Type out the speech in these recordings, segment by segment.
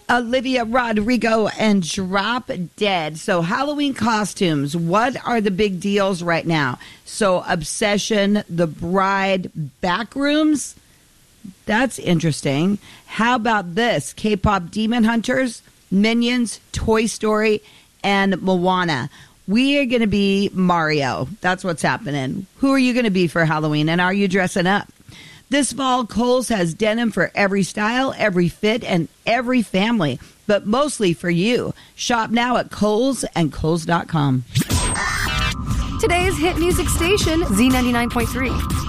Olivia Rodrigo and Drop Dead. So Halloween costumes, what are the big deals right now? So Obsession, The Bride, Backrooms. That's interesting. How about this? K-pop Demon Hunters, Minions, Toy Story, and Moana. We are going to be Mario. That's what's happening. Who are you going to be for Halloween, and are you dressing up? This fall, Kohl's has denim for every style, every fit, and every family, but mostly for you. Shop now at Kohl's and Kohl's.com. Today's hit music station, Z99.3.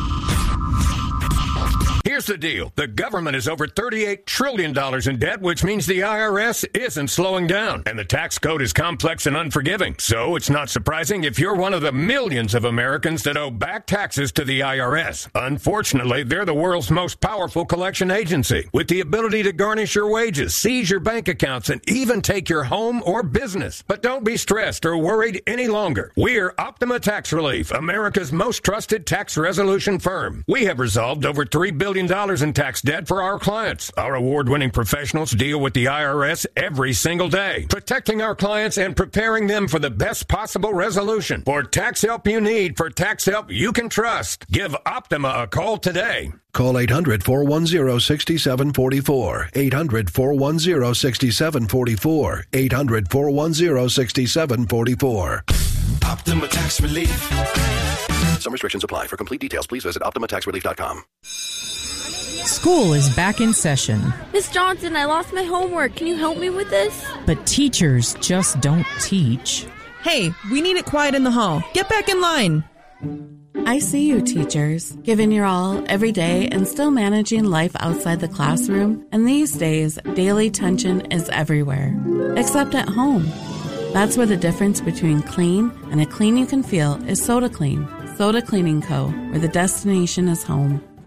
Here's the deal. The government is over $38 trillion in debt, which means the IRS isn't slowing down. And the tax code is complex and unforgiving. So it's not surprising if you're one of the millions of Americans that owe back taxes to the IRS. Unfortunately, they're the world's most powerful collection agency, with the ability to garnish your wages, seize your bank accounts, and even take your home or business. But don't be stressed or worried any longer. We're Optima Tax Relief, America's most trusted tax resolution firm. We have resolved over $3 billion in tax debt for our clients. Our award-winning professionals deal with the IRS every single day, protecting our clients and preparing them for the best possible resolution. For tax help you need, for tax help you can trust, give Optima a call today. Call 800-410-6744. 800-410-6744. 800-410-6744. Optima Tax Relief. Some restrictions apply. For complete details, please visit OptimaTaxRelief.com. School is back in session. Miss Johnson, I lost my homework. Can you help me with this? But teachers just don't teach. Hey, we need it quiet in the hall. Get back in line. I see you, teachers, giving your all every day and still managing life outside the classroom. And these days, daily tension is everywhere, except at home. That's where the difference between clean and a clean you can feel is Soda Clean. Soda Cleaning Co., where the destination is home.